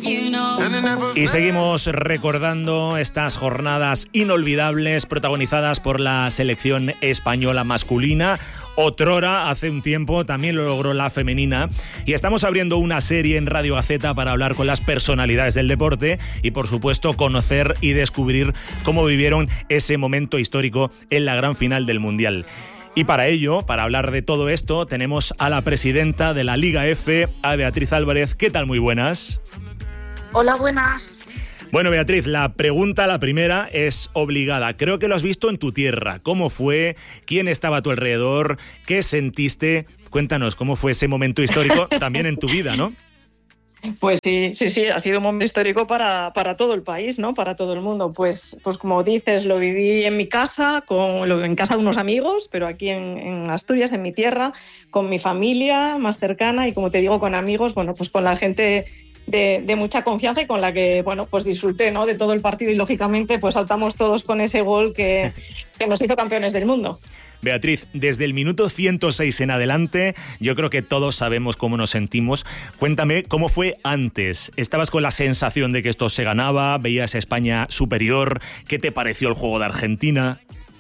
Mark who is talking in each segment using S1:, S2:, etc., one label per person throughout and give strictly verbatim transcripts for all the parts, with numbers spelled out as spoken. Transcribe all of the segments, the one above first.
S1: Y seguimos recordando estas jornadas inolvidables protagonizadas por la selección española masculina. Otrora, hace un tiempo, también lo logró la femenina. Y estamos abriendo una serie en Radio Gaceta para hablar con las personalidades del deporte y, por supuesto, conocer y descubrir cómo vivieron ese momento histórico en la gran final del Mundial. Y para ello, para hablar de todo esto, tenemos a la presidenta de la Liga F, a Beatriz Álvarez. ¿Qué tal? Muy buenas.
S2: Hola, buenas.
S1: Bueno, Beatriz, la pregunta, la primera, es obligada. Creo que lo has visto en tu tierra. ¿Cómo fue? ¿Quién estaba a tu alrededor? ¿Qué sentiste? Cuéntanos, ¿cómo fue ese momento histórico también en tu vida, no?
S2: Pues sí, sí, sí, ha sido un momento histórico para, para todo el país, ¿no? Para todo el mundo. Pues, pues como dices, lo viví en mi casa, con, en casa de unos amigos, pero aquí en, en Asturias, en mi tierra, con mi familia más cercana y, como te digo, con amigos, bueno, pues con la gente de, de mucha confianza y con la que, bueno, pues disfruté, ¿no? De todo el partido y, lógicamente, pues saltamos todos con ese gol que, que nos hizo campeones del mundo.
S1: Beatriz, desde el minuto ciento seis en adelante, yo creo que todos sabemos cómo nos sentimos. Cuéntame, ¿cómo fue antes? ¿Estabas con la sensación de que esto se ganaba? ¿Veías a España superior? ¿Qué te pareció el juego de Argentina?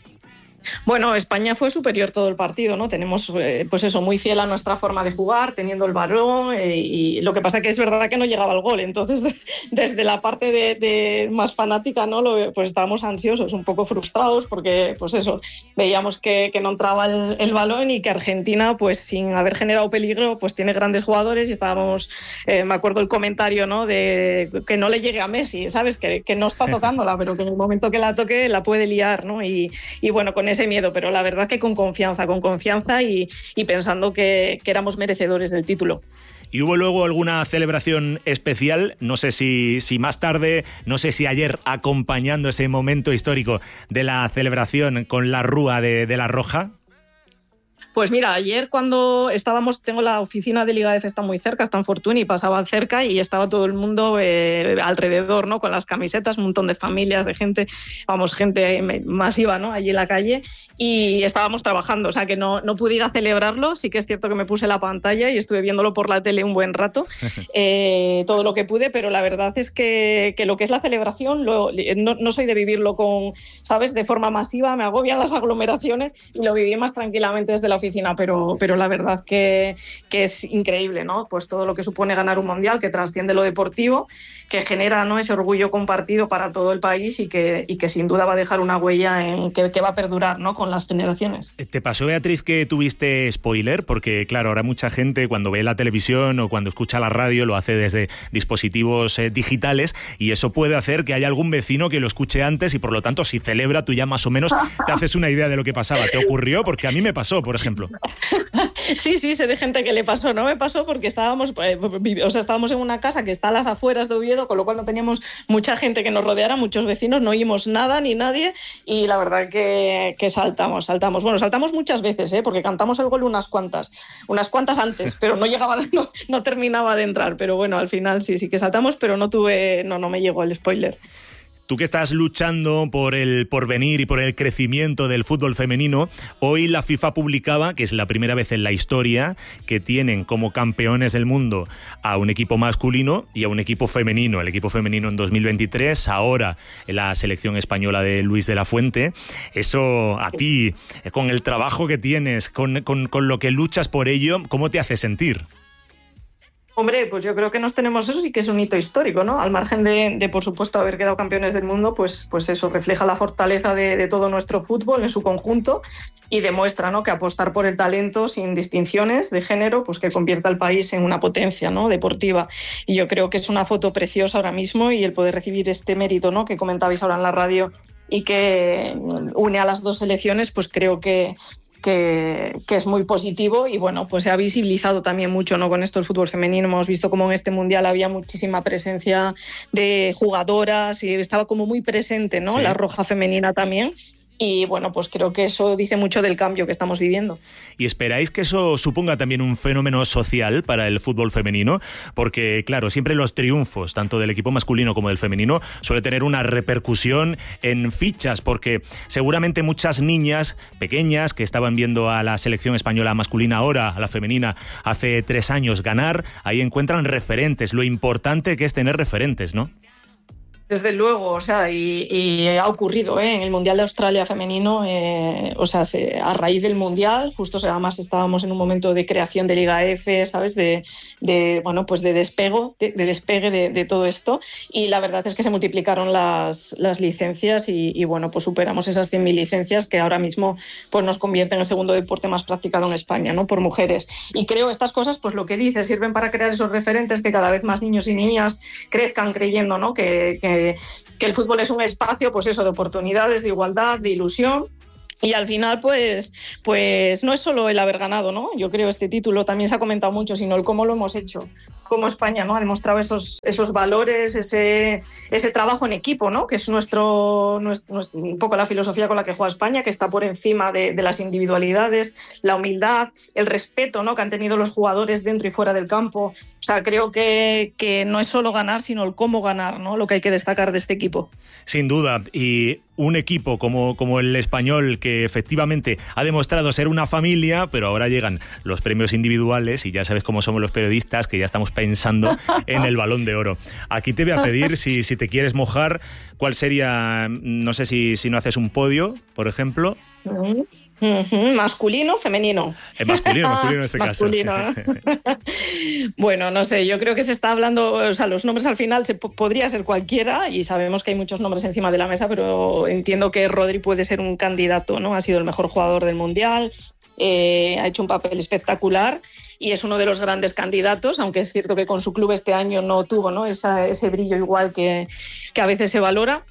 S2: Bueno, España fue superior todo el partido, ¿no? Tenemos, eh, pues eso, muy fiel a nuestra forma de jugar, teniendo el balón, eh, y lo que pasa que es verdad que no llegaba el gol. Entonces, de, desde la parte de, de más fanática, ¿no? Lo, pues estábamos ansiosos, un poco frustrados, porque, pues eso, veíamos que, que no entraba el, el balón y que Argentina, pues sin haber generado peligro, pues tiene grandes jugadores y estábamos, eh, me acuerdo el comentario, ¿no? De que no le llegue a Messi, ¿sabes? Que, que no está tocándola, pero que en el momento que la toque la puede liar, ¿no? Y, y bueno, con ese miedo, pero la verdad que con confianza, con confianza y, y pensando que, que éramos merecedores del título.
S1: ¿Y hubo luego alguna celebración especial? No sé si, si más tarde, no sé si ayer, acompañando ese momento histórico de la celebración con la rúa de, de la Roja.
S2: Pues mira, ayer cuando estábamos, tengo la oficina de Liga F, está muy cerca, está en Fortuny, y pasaban cerca y estaba todo el mundo eh, alrededor, ¿no? Con las camisetas, un montón de familias, de gente, vamos, gente masiva, ¿no? Allí en la calle, y estábamos trabajando, o sea que no, no pude ir a celebrarlo. Sí que es cierto que me puse la pantalla y estuve viéndolo por la tele un buen rato, eh, todo lo que pude, pero la verdad es que, que lo que es la celebración, lo, no, no soy de vivirlo con, ¿sabes?, de forma masiva, me agobian las aglomeraciones y lo viví más tranquilamente desde la oficina. Oficina, pero, pero la verdad que, que es increíble, ¿no? Pues todo lo que supone ganar un mundial, que trasciende lo deportivo, que genera, ¿no?, ese orgullo compartido para todo el país y que, y que sin duda va a dejar una huella en, que, que va a perdurar, ¿no?, con las generaciones.
S1: ¿Te pasó, Beatriz, que tuviste spoiler? Porque, claro, ahora mucha gente cuando ve la televisión o cuando escucha la radio lo hace desde dispositivos eh, digitales, y eso puede hacer que haya algún vecino que lo escuche antes y, por lo tanto, si celebra, tú ya más o menos te haces una idea de lo que pasaba. ¿Te ocurrió? Porque a mí me pasó, por ejemplo.
S2: Sí, sí, sé de gente que le pasó. No me pasó porque estábamos, eh, o sea, estábamos en una casa que está a las afueras de Oviedo, con lo cual no teníamos mucha gente que nos rodeara, muchos vecinos, no oímos nada ni nadie, y la verdad que, que saltamos, saltamos. Bueno, saltamos muchas veces, ¿eh? Porque cantamos el gol unas cuantas, unas cuantas antes, pero no llegaba, no, no terminaba de entrar. Pero bueno, al final sí, sí que saltamos, pero no tuve, no, no me llegó el spoiler.
S1: Tú que estás luchando por el porvenir y por el crecimiento del fútbol femenino, hoy la FIFA publicaba, que es la primera vez en la historia, que tienen como campeones del mundo a un equipo masculino y a un equipo femenino. El equipo femenino en dos mil veintitrés, ahora en la selección española de Luis de la Fuente. Eso a ti, con el trabajo que tienes, con, con, con lo que luchas por ello, ¿cómo te hace sentir?
S2: Hombre, pues yo creo que nos tenemos eso, sí que es un hito histórico, ¿no? Al margen de, de por supuesto, haber quedado campeones del mundo, pues, pues eso refleja la fortaleza de, de todo nuestro fútbol en su conjunto y demuestra, ¿no?, que apostar por el talento sin distinciones de género, pues que convierta al país en una potencia, ¿no?, deportiva. Y yo creo que es una foto preciosa ahora mismo, y el poder recibir este mérito, ¿no?, que comentabais ahora en la radio y que une a las dos selecciones, pues creo que Que, que es muy positivo. Y bueno, pues se ha visibilizado también mucho, ¿no?, con esto el fútbol femenino. Hemos visto como en este mundial había muchísima presencia de jugadoras y estaba como muy presente, ¿no?, sí, la Roja femenina también. Y bueno, pues creo que eso dice mucho del cambio que estamos viviendo.
S1: ¿Y esperáis que eso suponga también un fenómeno social para el fútbol femenino? Porque, claro, siempre los triunfos, tanto del equipo masculino como del femenino, suele tener una repercusión en fichas, porque seguramente muchas niñas pequeñas que estaban viendo a la selección española masculina, ahora a la femenina, hace tres años ganar, ahí encuentran referentes, lo importante que es tener referentes, ¿no?
S2: Desde luego, o sea, y, y ha ocurrido ¿eh? en el Mundial de Australia femenino, eh, o sea, se, a raíz del Mundial, justo o sea, además estábamos en un momento de creación de Liga F, ¿sabes? De, de bueno, pues de despego, de, de despegue de, de todo esto, y la verdad es que se multiplicaron las, las licencias y, y bueno, pues superamos esas cien mil licencias que ahora mismo pues nos convierten en el segundo deporte más practicado en España, ¿no? Por mujeres. Y creo estas cosas, pues lo que dices, sirven para crear esos referentes que cada vez más niños y niñas crezcan creyendo, ¿no? Que, que que el fútbol es un espacio, pues eso, de oportunidades, de igualdad, de ilusión. Y al final, pues, pues no es solo el haber ganado, ¿no? Yo creo este título también se ha comentado mucho, sino el cómo lo hemos hecho, cómo España, ¿no? Ha demostrado esos, esos valores, ese, ese trabajo en equipo, ¿no? Que es nuestro, nuestro, un poco la filosofía con la que juega España, que está por encima de, de las individualidades, la humildad, el respeto, ¿no? Que han tenido los jugadores dentro y fuera del campo. O sea, creo que, que no es solo ganar, sino el cómo ganar, ¿no? Lo que hay que destacar de este equipo.
S1: Sin duda, y un equipo como, como el español, que efectivamente ha demostrado ser una familia, pero ahora llegan los premios individuales y ya sabes cómo somos los periodistas, que ya estamos pensando en el Balón de Oro. Aquí te voy a pedir, si, si te quieres mojar, cuál sería, no sé si, si no haces un podio, por ejemplo.
S2: Uh-huh. Uh-huh. Masculino, femenino.
S1: Eh, masculino, masculino en este
S2: masculino,
S1: caso.
S2: ¿eh? Bueno, no sé, yo creo que se está hablando, o sea, los nombres al final se p- podría ser cualquiera y sabemos que hay muchos nombres encima de la mesa, pero entiendo que Rodri puede ser un candidato, ¿no? Ha sido el mejor jugador del Mundial, eh, ha hecho un papel espectacular y es uno de los grandes candidatos, aunque es cierto que con su club este año no tuvo, ¿no? Esa, ese brillo igual que, que a veces se valora.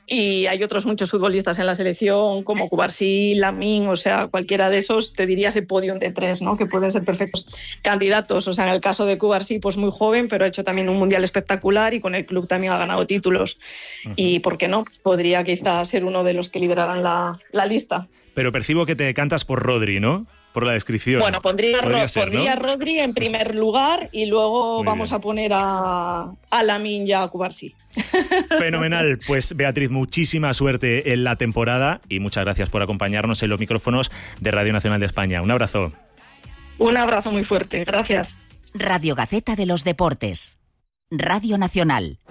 S2: Y hay otros muchos futbolistas en la selección, como Cubarsí, Lamine, o sea, cualquiera de esos, te diría ese podio de tres, ¿no? Que pueden ser perfectos candidatos. O sea, en el caso de Cubarsí, pues muy joven, pero ha hecho también un mundial espectacular y con el club también ha ganado títulos. Uh-huh. Y, ¿por qué no? Podría quizás ser uno de los que lideraran la, la lista.
S1: Pero percibo que te decantas por Rodri, ¿no? Por la descripción.
S2: Bueno, pondría, Ro-
S1: ser,
S2: pondría
S1: ¿no?
S2: Rodri en primer lugar y luego Muy vamos bien. a poner a, a Lamine y a Cubarsí.
S1: Fenomenal. Pues Beatriz, muchísima suerte en la temporada y muchas gracias por acompañarnos en los micrófonos de Radio Nacional de España. Un abrazo.
S2: Un abrazo muy fuerte. Gracias.
S3: Radio Gaceta de los Deportes. Radio Nacional.